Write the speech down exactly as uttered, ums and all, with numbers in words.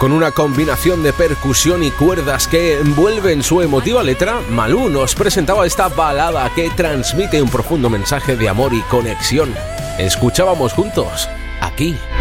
Con una combinación de percusión y cuerdas que envuelven su emotiva letra, Malú nos presentaba esta balada que transmite un profundo mensaje de amor y conexión. Escuchábamos juntos, aquí,